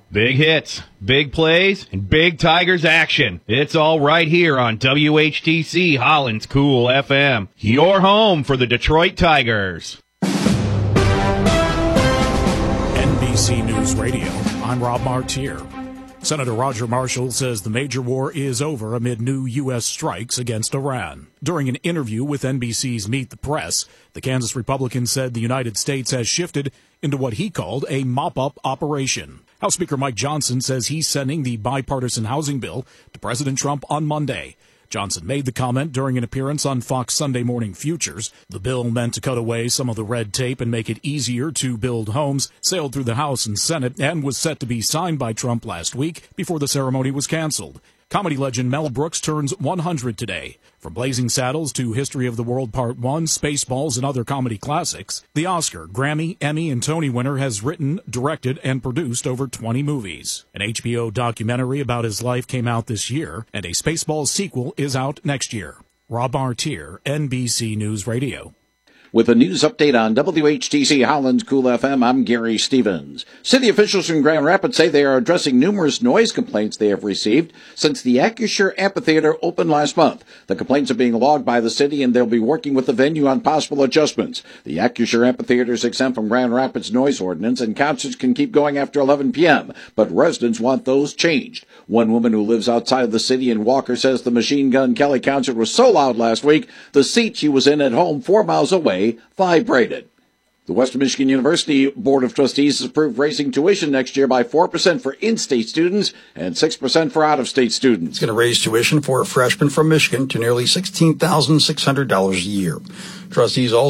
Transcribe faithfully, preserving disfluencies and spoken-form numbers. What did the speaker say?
Big hits, big plays, and big Tigers action. It's all right here on W H T C Holland's Cool F M. Your home for the Detroit Tigers. N B C News Radio, I'm Rob Martier. Senator Roger Marshall says the major war is over amid new U S strikes against Iran. During an interview with N B C's Meet the Press, the Kansas Republican said the United States has shifted into what he called a mop-up operation. House Speaker Mike Johnson says he's sending the bipartisan housing bill to President Trump on Monday. Johnson made the comment during an appearance on Fox Sunday Morning Futures. The bill, meant to cut away some of the red tape and make it easier to build homes, sailed through the House and Senate and was set to be signed by Trump last week before the ceremony was canceled. Comedy legend Mel Brooks turns one hundred today. From Blazing Saddles to History of the World Part one, Spaceballs, and other comedy classics, the Oscar, Grammy, Emmy, and Tony winner has written, directed, and produced over twenty movies. An H B O documentary about his life came out this year, and a Spaceballs sequel is out next year. Rob Martier, N B C News Radio. With a news update on W H T C Holland's Cool F M, I'm Gary Stevens. City officials in Grand Rapids say they are addressing numerous noise complaints they have received since the Acrisure Amphitheater opened last month. The complaints are being logged by the city, and they'll be working with the venue on possible adjustments. The Acrisure Amphitheater is exempt from Grand Rapids noise ordinance, and concerts can keep going after eleven p.m., but residents want those changed. One woman who lives outside of the city in Walker says the Machine Gun Kelly concert was so loud last week, the seat she was in at home four miles away vibrated. The Western Michigan University Board of Trustees has approved raising tuition next year by four percent for in-state students and six percent for out-of-state students. It's going to raise tuition for a freshman from Michigan to nearly sixteen thousand six hundred dollars a year. Trustees also